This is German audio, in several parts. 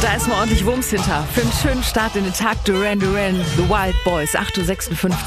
Da ist mal ordentlich Wumms hinter. Für einen schönen Start in den Tag Duran Duran, The Wild Boys, 8.56 Uhr.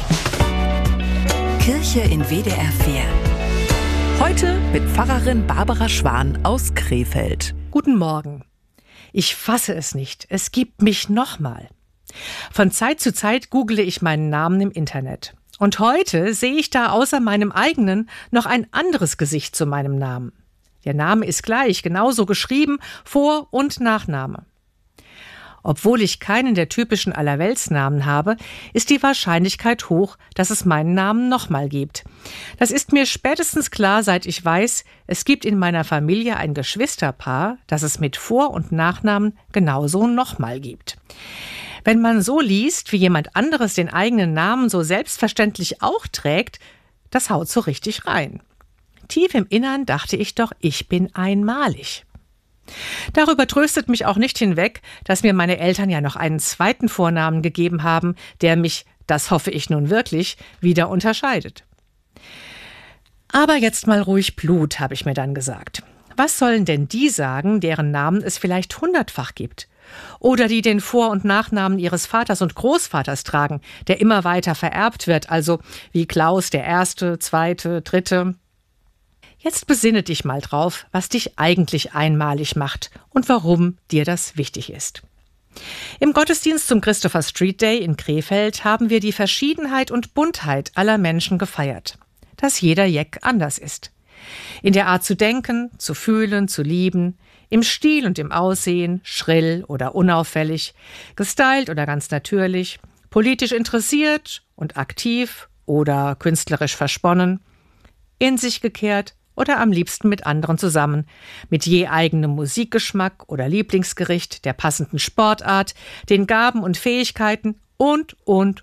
Kirche in WDR 4. Heute mit Pfarrerin Barbara Schwan aus Krefeld. Guten Morgen. Ich fasse es nicht. Es gibt mich nochmal. Von Zeit zu Zeit google ich meinen Namen im Internet. Und heute sehe ich da außer meinem eigenen noch ein anderes Gesicht zu meinem Namen. Der Name ist gleich, genauso geschrieben, Vor- und Nachname. Obwohl ich keinen der typischen Allerweltsnamen habe, ist die Wahrscheinlichkeit hoch, dass es meinen Namen nochmal gibt. Das ist mir spätestens klar, seit ich weiß, es gibt in meiner Familie ein Geschwisterpaar, das es mit Vor- und Nachnamen genauso nochmal gibt. Wenn man so liest, wie jemand anderes den eigenen Namen so selbstverständlich auch trägt, das haut so richtig rein. Tief im Innern dachte ich doch, ich bin einmalig. Darüber tröstet mich auch nicht hinweg, dass mir meine Eltern ja noch einen zweiten Vornamen gegeben haben, der mich, das hoffe ich nun wirklich, wieder unterscheidet. Aber jetzt mal ruhig Blut, habe ich mir dann gesagt. Was sollen denn die sagen, deren Namen es vielleicht 100-fach gibt? Oder die den Vor- und Nachnamen ihres Vaters und Großvaters tragen, der immer weiter vererbt wird, also wie Klaus der Erste, Zweite, Dritte. Jetzt besinne dich mal drauf, was dich eigentlich einmalig macht und warum dir das wichtig ist. Im Gottesdienst zum Christopher Street Day in Krefeld haben wir die Verschiedenheit und Buntheit aller Menschen gefeiert. Dass jeder Jeck anders ist. In der Art zu denken, zu fühlen, zu lieben, im Stil und im Aussehen, schrill oder unauffällig, gestylt oder ganz natürlich, politisch interessiert und aktiv oder künstlerisch versponnen, in sich gekehrt oder am liebsten mit anderen zusammen, mit je eigenem Musikgeschmack oder Lieblingsgericht, der passenden Sportart, den Gaben und Fähigkeiten und.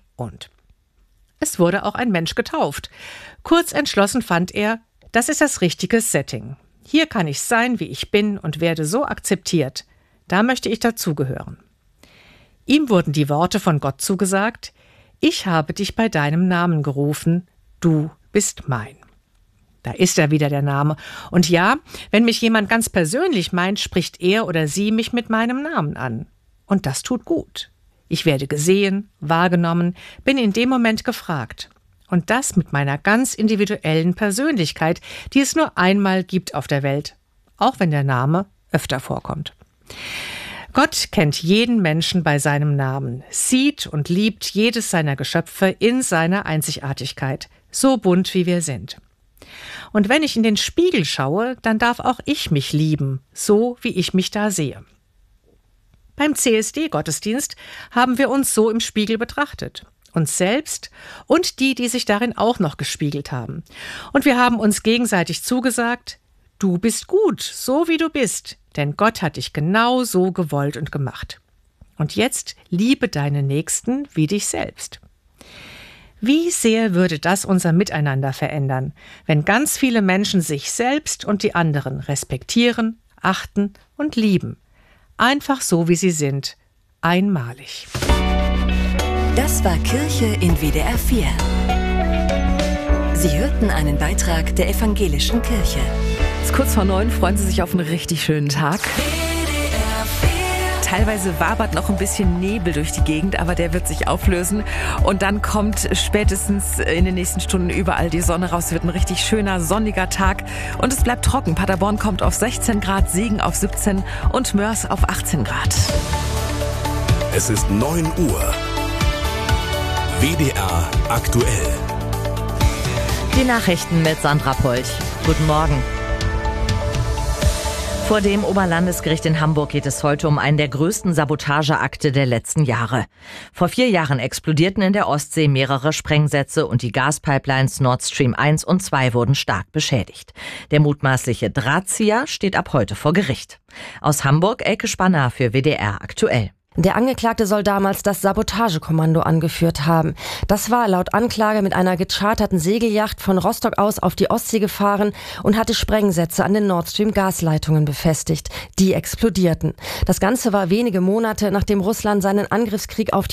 Es wurde auch ein Mensch getauft. Kurz entschlossen fand er, das ist das richtige Setting. Hier kann ich sein, wie ich bin und werde so akzeptiert. Da möchte ich dazugehören. Ihm wurden die Worte von Gott zugesagt: Ich habe dich bei deinem Namen gerufen, du bist mein. Da ist er wieder, der Name. Und ja, wenn mich jemand ganz persönlich meint, spricht er oder sie mich mit meinem Namen an. Und das tut gut. Ich werde gesehen, wahrgenommen, bin in dem Moment gefragt. Und das mit meiner ganz individuellen Persönlichkeit, die es nur einmal gibt auf der Welt, auch wenn der Name öfter vorkommt. Gott kennt jeden Menschen bei seinem Namen, sieht und liebt jedes seiner Geschöpfe in seiner Einzigartigkeit, so bunt wie wir sind. Und wenn ich in den Spiegel schaue, dann darf auch ich mich lieben, so wie ich mich da sehe. Beim CSD-Gottesdienst haben wir uns so im Spiegel betrachtet. Uns selbst und die sich darin auch noch gespiegelt haben. Und wir haben uns gegenseitig zugesagt: Du bist gut, so wie du bist, denn Gott hat dich genau so gewollt und gemacht. Und jetzt liebe deine Nächsten wie dich selbst. Wie sehr würde das unser Miteinander verändern, wenn ganz viele Menschen sich selbst und die anderen respektieren, achten und lieben. Einfach so, wie sie sind. Einmalig. Das war Kirche in WDR 4. Sie hörten einen Beitrag der Evangelischen Kirche. Es ist kurz vor 9, freuen Sie sich auf einen richtig schönen Tag. Teilweise wabert noch ein bisschen Nebel durch die Gegend, aber der wird sich auflösen. Und dann kommt spätestens in den nächsten Stunden überall die Sonne raus. Es wird ein richtig schöner, sonniger Tag. Und es bleibt trocken. Paderborn kommt auf 16 Grad, Siegen auf 17 und Mörs auf 18 Grad. Es ist 9 Uhr. WDR aktuell. Die Nachrichten mit Sandra Polch. Guten Morgen. Vor dem Oberlandesgericht in Hamburg geht es heute um einen der größten Sabotageakte der letzten Jahre. Vor 4 Jahren explodierten in der Ostsee mehrere Sprengsätze und die Gaspipelines Nord Stream 1 und 2 wurden stark beschädigt. Der mutmaßliche Drahtzieher steht ab heute vor Gericht. Aus Hamburg Elke Spanner für WDR aktuell. Der Angeklagte soll damals das Sabotagekommando angeführt haben. Das war laut Anklage mit einer gecharterten Segelyacht von Rostock aus auf die Ostsee gefahren und hatte Sprengsätze an den Nord Stream Gasleitungen befestigt. Die explodierten. Das Ganze war wenige Monate, nachdem Russland seinen Angriffskrieg auf